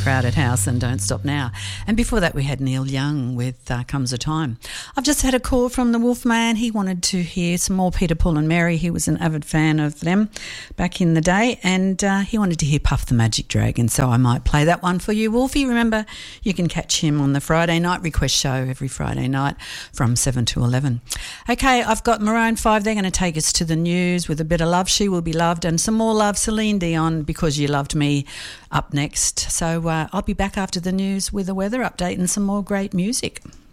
Crowded House and Don't Stop Now. And before that we had Neil Young with Comes a Time. I've just had a call from the Wolfman. He wanted to hear some more Peter, Paul and Mary. He was an avid fan of them back in the day, and he wanted to hear Puff the Magic Dragon, so I might play that one for you, Wolfie. Remember, you can catch him on the Friday night request show every Friday night from 7 to 11. Okay, I've got Maroon 5. They're going to take us to the news with a bit of Love, She Will Be Loved, and some more love, Celine Dion, Because You Loved Me, up next. So I'll be back after the news with a weather update and some more great music.